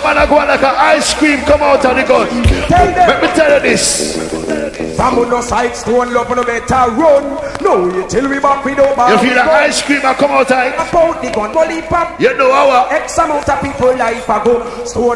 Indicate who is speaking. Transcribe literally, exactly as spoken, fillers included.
Speaker 1: man are going like an ice cream come out of the gun. Let me tell you this.
Speaker 2: From on the side, stone love no better run. No, you till we back with over.
Speaker 1: You feel the ice cream a come out of it?
Speaker 2: About the gun, bully pop.
Speaker 1: You know how
Speaker 2: X amount of people life ago. Stone